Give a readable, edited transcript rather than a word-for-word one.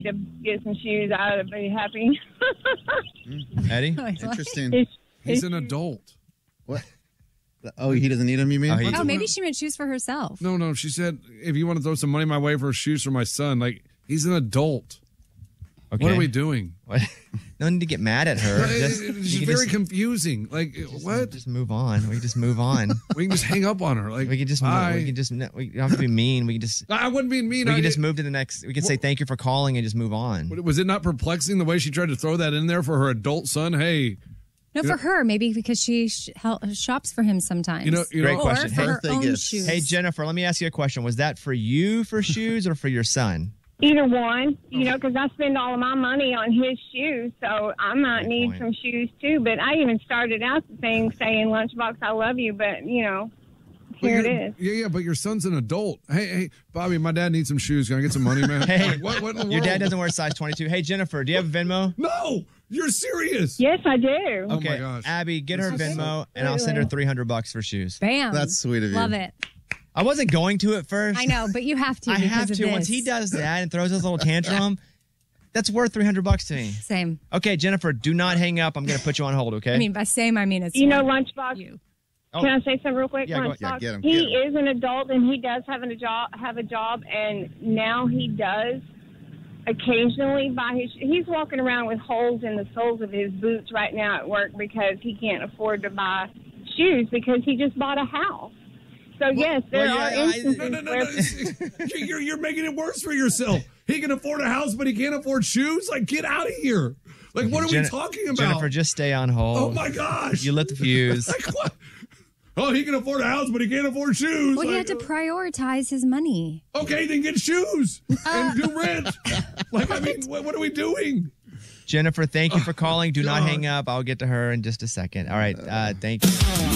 to get some shoes, I would be happy. Eddie? Interesting. He's an adult. What? Oh, he doesn't need them, you mean? Oh, maybe she meant shoes for herself. No. She said, if you want to throw some money my way for shoes for my son, like, he's an adult. Okay. What are we doing? What? No need to get mad at her. It's very confusing. Like, what? Just move on. We can just move on. We can just hang up on her. Like, we can just. bye. We don't have to be mean. We can just. I wouldn't be mean. We can just move to the next. We can say thank you for calling and just move on. Was it not perplexing the way she tried to throw that in there for her adult son? Hey. No, for her, maybe because she shops for him sometimes. Great question. Or for her own shoes. Hey, Jennifer, let me ask you a question. Was that for you for shoes or for your son? Either one, because I spend all of my money on his shoes, so I might need some shoes too. But I even started out the thing saying, Lunchbox, I love you, but, here it is. Yeah, but your son's an adult. Hey, Bobby, my dad needs some shoes. Can I get some money, man? Hey, what in the world? Your dad doesn't wear size 22. Hey, Jennifer, do you have a Venmo? No, you're serious. Yes, I do. Okay, Oh my gosh. Abby, get her Venmo, and I'll send her $300 for shoes. Bam. That's sweet of you. Love it. I wasn't going to at first. I know, but you have to. I have to. Once he does that and throws his little tantrum, that's worth $300 to me. Same. Okay, Jennifer, do not hang up. I'm going to put you on hold, okay? I mean, by same, I mean it's Lunchbox. you. Can I say something real quick? Yeah, Lunchbox? get him. He is an adult, and he does have a job, and now he does occasionally buy he's walking around with holes in the soles of his boots right now at work because he can't afford to buy shoes because he just bought a house. So, yes, there are instances where... You're making it worse for yourself. He can afford a house, but he can't afford shoes? Like, get out of here. Like, what are we talking about? Jennifer, just stay on hold. Oh, my gosh. You lit the fuse. Like, what? Oh, he can afford a house, but he can't afford shoes. Well, he had to prioritize his money. Okay, then get shoes and do rent. Like, I mean, what are we doing? Jennifer, thank you for calling. Do not hang up. I'll get to her in just a second. All right. Thank you.